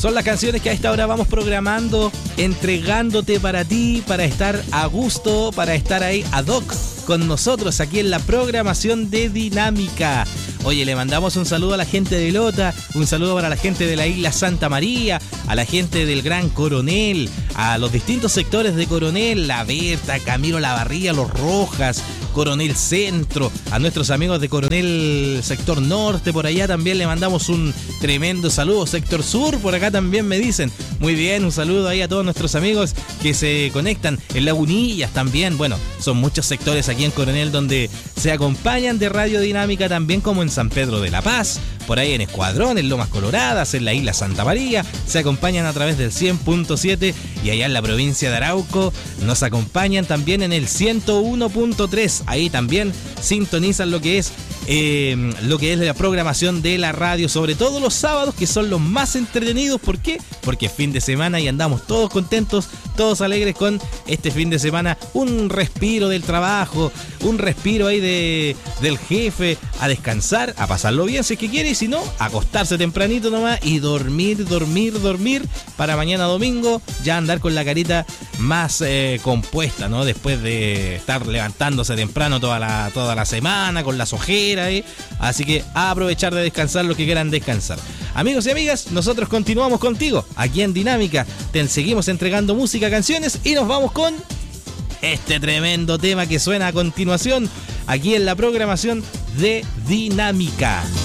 Son las canciones que a esta hora vamos programando, entregándote para ti, para estar a gusto, para estar ahí ad hoc con nosotros aquí en la programación de Dinámica. Oye, le mandamos un saludo a la gente de Lota, un saludo para la gente de la isla Santa María, a la gente del Gran Coronel, a los distintos sectores de Coronel, La Berta, Camilo Lavarría, Los Rojas, Coronel Centro, a nuestros amigos de Coronel Sector Norte, por allá también le mandamos un tremendo saludo. Sector Sur, por acá también me dicen. Muy bien, un saludo ahí a todos nuestros amigos que se conectan en Lagunillas también. Bueno, son muchos sectores aquí en Coronel donde se acompañan de Radio Dinámica, también como en San Pedro de la Paz, por ahí en Escuadrón, en Lomas Coloradas, en la isla Santa María, se acompañan a través del 100.7 y allá en la provincia de Arauco nos acompañan también en el 101.3, ahí también sintonizan lo que es la programación de la radio, sobre todo los sábados, que son los más entretenidos. ¿Por qué? Porque es fin de semana y andamos todos contentos, todos alegres con este fin de semana, un respiro del trabajo, un respiro ahí del jefe, a descansar, a pasarlo bien si es que quiere, y si no, acostarse tempranito nomás y dormir, para mañana domingo ya andar con la carita más compuesta, ¿no? Después de estar levantándose temprano toda la semana con las ojeras, ¿eh? Así que a aprovechar de descansar los que quieran descansar. Amigos y amigas, nosotros continuamos contigo aquí en Dinámica, te seguimos entregando música, canciones, y nos vamos con este tremendo tema que suena a continuación aquí en la programación de Dinámica.